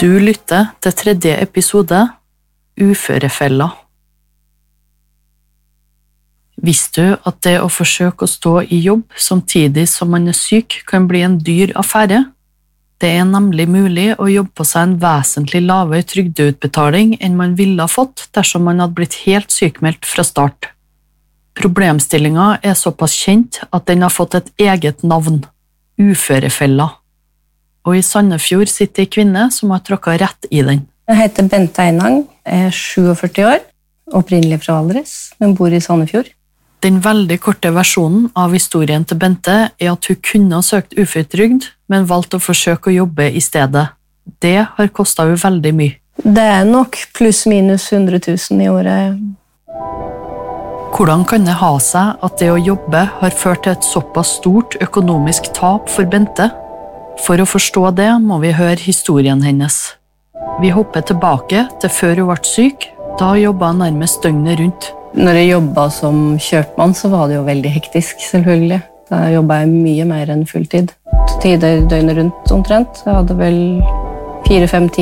Du lytter til 3. episode, Uførefella. Visste du at det å forsøke å stå i jobb samtidig som man er syk kan bli en dyr affære? Det er nemlig mulig å jobbe på seg en vesentlig lavere trygdeutbetaling enn man ville ha fått dersom man hadde blitt helt sykmeldt fra start. Problemstillingen er såpass kjent at den har fått et eget navn, Uførefella. Og i Sandefjord sitter en kvinne som har tråkket rett i den. Jeg heter Bente Einang, er 47 år, opprinnelig fra Valdres, men bor i Sandefjord. Den veldig korte versjonen av historien til Bente er at hun kunne ha søkt uføretrygd, men valgte å forsøke å jobbe i stedet. Det har kostet hun veldig mye. Det er nok pluss minus 100 000 i året. Hvordan kan det ha seg at det å jobbe har ført til et såpass stort økonomisk tap for Bente? For å forstå det må vi høre historien hennes. Vi hopper tilbake til før hun ble syk, da jobbet hun nærmest døgnet rundt. Når jeg jobbet som kjøpmann, så var det jo veldig hektisk, selvfølgelig. Da jobbet jeg mye mer enn fulltid. Tider døgnet rundt omtrent. Jeg hadde vel 4-5 timer